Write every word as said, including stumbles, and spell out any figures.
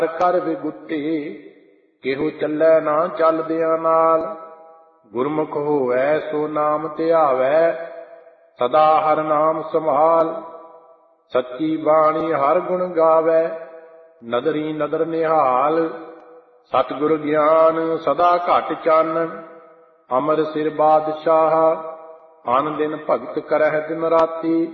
ਕਰ ਵਿਗੁੱਟੇ ਕਿਹੋ ਚੱਲੈ ਨਾ ਚੱਲਦਿਆਂ ਨਾਲ। ਗੁਰਮੁਖ ਹੋਵੈ ਸੋ ਨਾਮ ਧਿਆਵੈ ਸਦਾ ਹਰਿ ਨਾਮ ਸੰਭਾਲ। ਸੱਚੀ ਬਾਣੀ ਹਰ ਗੁਣ ਗਾਵੈ ਨਦਰੀ ਨਦਰ ਨਿਹਾਲ। ਸਤਿਗੁਰ ਗਿਆਨ ਸਦਾ ਘਟ ਚਾਨਣ ਅਮਰ ਸਿਰ ਬਾਦਸ਼ਾਹ। ਅਨ ਦਿਨ ਭਗਤ ਕਰਹਿ ਦਿਨ ਰਾਤੀ